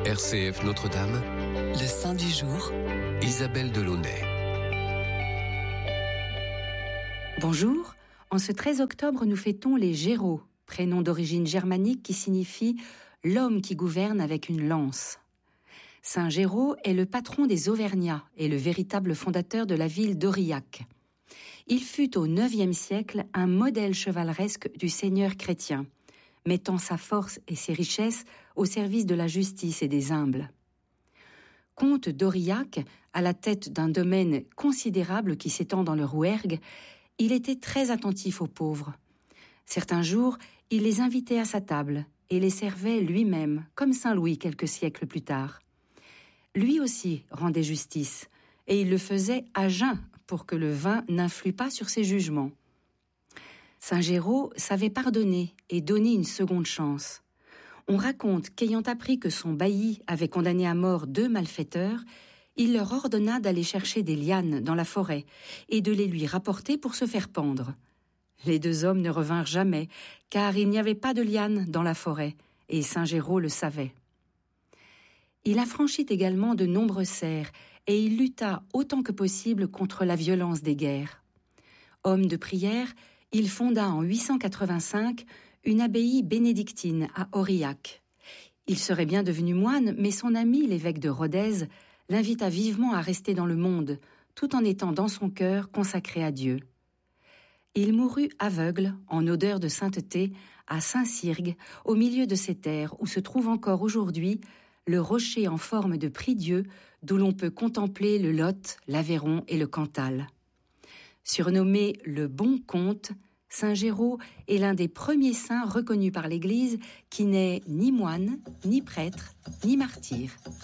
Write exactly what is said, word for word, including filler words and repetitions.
R C F Notre-Dame, le saint du jour, Isabelle Delaunay. Bonjour, en ce treize octobre, nous fêtons les Géraud, prénom d'origine germanique qui signifie « l'homme qui gouverne avec une lance ». Saint Géraud est le patron des Auvergnats et le véritable fondateur de la ville d'Aurillac. Il fut au neuvième siècle un modèle chevaleresque du seigneur chrétien, mettant sa force et ses richesses au service de la justice et des humbles. Comte d'Aurillac, à la tête d'un domaine considérable qui s'étend dans le Rouergue, il était très attentif aux pauvres. Certains jours, il les invitait à sa table et les servait lui-même, comme Saint Louis quelques siècles plus tard. Lui aussi rendait justice, et il le faisait à jeun pour que le vin n'influe pas sur ses jugements. Saint Géraud savait pardonner et donner une seconde chance. On raconte qu'ayant appris que son bailli avait condamné à mort deux malfaiteurs, il leur ordonna d'aller chercher des lianes dans la forêt et de les lui rapporter pour se faire pendre. Les deux hommes ne revinrent jamais, car il n'y avait pas de lianes dans la forêt, et Saint Géraud le savait. Il affranchit également de nombreux serfs, et il lutta autant que possible contre la violence des guerres. Homme de prière, il fonda en huit cent quatre-vingt-cinq une abbaye bénédictine à Aurillac. Il serait bien devenu moine, mais son ami, l'évêque de Rodez, l'invita vivement à rester dans le monde, tout en étant dans son cœur consacré à Dieu. Il mourut aveugle, en odeur de sainteté, à Saint-Cyrgue, au milieu de ces terres où se trouve encore aujourd'hui le rocher en forme de prie-dieu d'où l'on peut contempler le Lot, l'Aveyron et le Cantal. Surnommé le Bon Comte, Saint Géraud est l'un des premiers saints reconnus par l'Église qui n'est ni moine, ni prêtre, ni martyr.